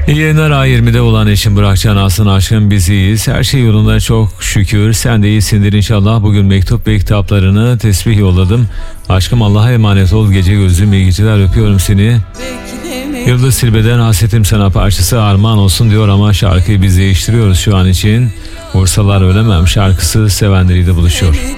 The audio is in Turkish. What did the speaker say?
İyi yayınlar. A20'de olan eşim Burakcan Aslan aşkım biz iyiyiz. Her şey yolunda çok şükür. Sen de iyisindir inşallah. Bugün mektup ve kitaplarını tesbih yolladım. Aşkım Allah'a emanet ol. Gece gözlüm iyi geceler, öpüyorum seni. Yıldız Silbe'den Hasretim Sana parçası armağan olsun diyor ama şarkıyı biz değiştiriyoruz şu an için. Vursalar Ölemem şarkısı sevenleriyle buluşuyor.